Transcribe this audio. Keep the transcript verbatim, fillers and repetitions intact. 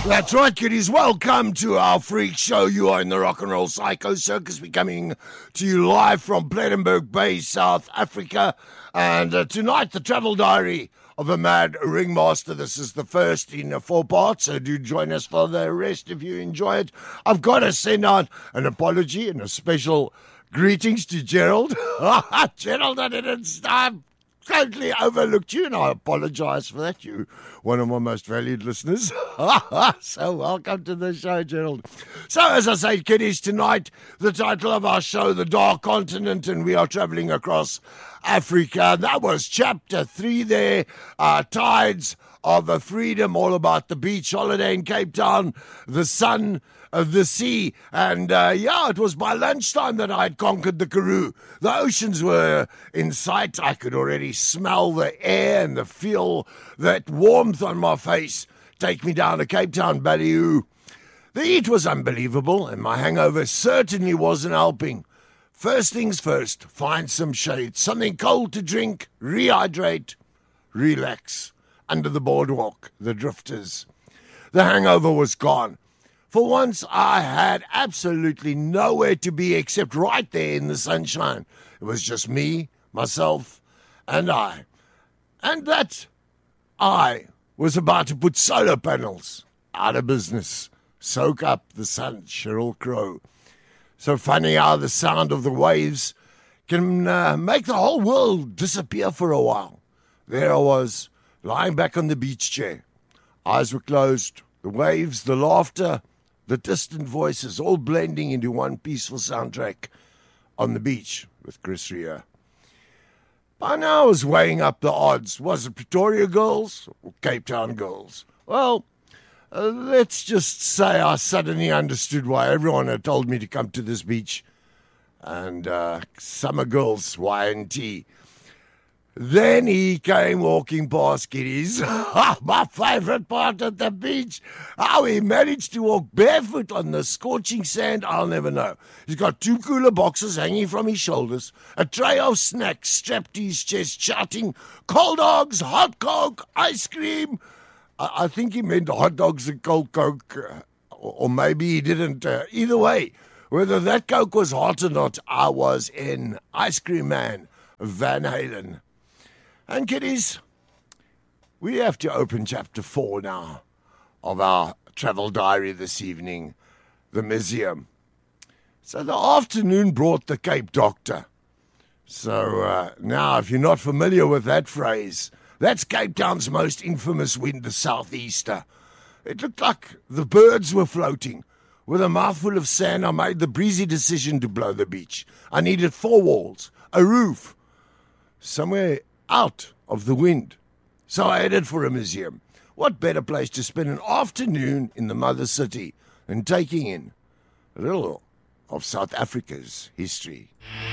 That's right, kiddies. Welcome to our freak show. You are in the Rock and Roll Psycho Circus. We're coming to you live from Plettenberg Bay, South Africa. And uh, tonight, the travel diary of a mad ringmaster. This is the first in uh, four parts, so do join us for the rest if you enjoy it. I've got to send out an apology and a special greetings to Gerald. Gerald, I didn't stop. Totally overlooked you, and I apologize for that. You, one of my most valued listeners. So welcome to the show, Gerald. So as I say, kiddies, tonight, the title of our show, The Dark Continent, and we are traveling across Africa. That was chapter three there, uh, Tides of a Freedom, all about the beach holiday in Cape Town, the sun of the sea, and uh, yeah, it was by lunchtime that I had conquered the Karoo. The oceans were in sight. I could already smell the air and the feel that warmth on my face take me down to Cape Town, Ballyhoo. The heat was unbelievable, and my hangover certainly wasn't helping. First things first, find some shade, something cold to drink, rehydrate, relax under the boardwalk, the drifters. The hangover was gone. For once, I had absolutely nowhere to be except right there in the sunshine. It was just me, myself, and I. And that I was about to put solar panels out of business. Soak up the sun, Sheryl Crow. So funny how the sound of the waves can uh, make the whole world disappear for a while. There I was, lying back on the beach chair. Eyes were closed, the waves, the laughter, the distant voices, all blending into one peaceful soundtrack on the beach with Chris Rea. By now I was weighing up the odds. Was it Pretoria girls or Cape Town girls? Well, uh, let's just say I suddenly understood why everyone had told me to come to this beach. And uh, summer girls, Y and T. Then he came walking past, kiddies. My favorite part of the beach. How he managed to walk barefoot on the scorching sand, I'll never know. He's got two cooler boxes hanging from his shoulders, a tray of snacks strapped to his chest, shouting, cold dogs, hot coke, ice cream. I, I think he meant hot dogs and cold coke, uh, or, or maybe he didn't. Uh, either way, whether that coke was hot or not, I was in Ice Cream Man, Van Halen. And kiddies, we have to open chapter four now of our travel diary this evening, the museum. So the afternoon brought the Cape Doctor. So uh, now, if you're not familiar with that phrase, that's Cape Town's most infamous wind, the southeaster. It looked like the birds were floating. With a mouthful of sand, I made the breezy decision to blow the beach. I needed four walls, a roof, somewhere out of the wind. So I headed for a museum. What better place to spend an afternoon in the mother city than taking in a little of South Africa's history.